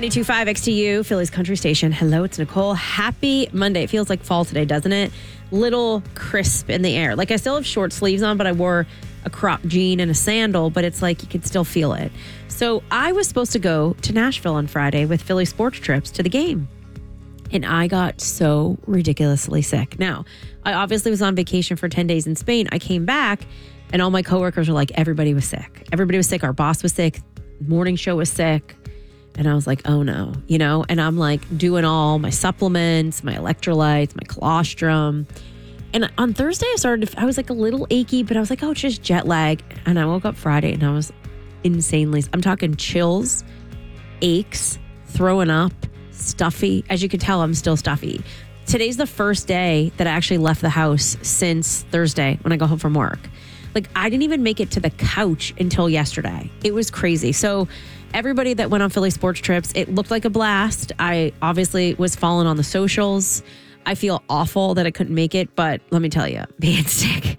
92.5 XTU, Philly's country station. Hello, it's Nicole. Happy Monday. It feels like fall today, doesn't it? Little crisp in the air. Like, I still have short sleeves on, but I wore a crop jean and a sandal, but it's like you can still feel it. So I was supposed to go to Nashville on Friday with Philly Sports Trips to the game. And I got so ridiculously sick. Now, I obviously was on vacation for 10 days in Spain. I came back and all my coworkers were like, everybody was sick. Everybody was sick. Our boss was sick. Morning show was sick. And I was like, oh no, and I'm like doing all my supplements, my electrolytes, my colostrum. And on Thursday, I was like a little achy, but I was like, oh, it's just jet lag. And I woke up Friday and I was I'm talking chills, aches, throwing up, stuffy. As you can tell, I'm still stuffy. Today's the first day that I actually left the house since Thursday when I go home from work. Like, I didn't even make it to the couch until yesterday. It was crazy. So everybody that went on Philly Sports Trips, it looked like a blast. I obviously was following on the socials. I feel awful that I couldn't make it, but let me tell you, being sick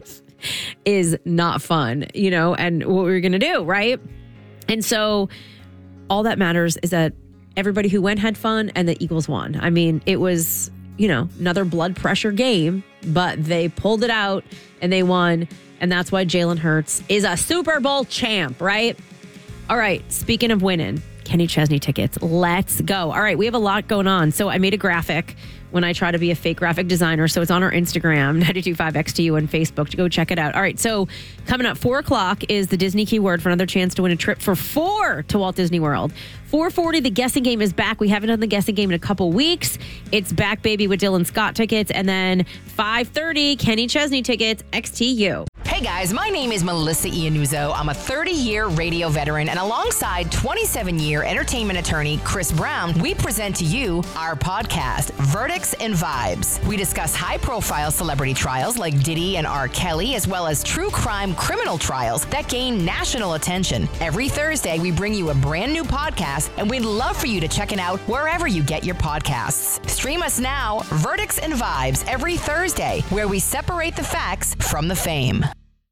is not fun, and what we're going to do, right? And so all that matters is that everybody who went had fun and the Eagles won. I mean, it was, another blood pressure game, but they pulled it out and they won. And that's why Jalen Hurts is a Super Bowl champ, right? All right, speaking of winning, Kenny Chesney tickets. Let's go. All right, we have a lot going on. So I made a graphic when I try to be a fake graphic designer. So it's on our Instagram, 925XTU, and Facebook, to go check it out. All right, so coming up, 4 o'clock is the Disney keyword for another chance to win a trip for 4 to Walt Disney World. 4:40, the guessing game is back. We haven't done the guessing game in a couple weeks. It's back, baby, with Dylan Scott tickets. And then 5:30, Kenny Chesney tickets, XTU. Hey guys, my name is Melissa Iannuzzo. I'm a 30-year radio veteran, and alongside 27-year entertainment attorney Chris Brown, we present to you our podcast, Verdicts and Vibes. We discuss high-profile celebrity trials like Diddy and R. Kelly, as well as true crime criminal trials that gain national attention. Every Thursday, we bring you a brand new podcast, and we'd love for you to check it out wherever you get your podcasts. Stream us now, Verdicts and Vibes, every Thursday, where we separate the facts from the fame.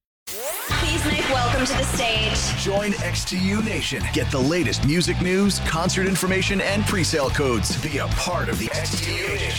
Please make welcome to the stage. Join XTU Nation. Get the latest music news, concert information, and pre-sale codes. Be a part of the XTU Nation.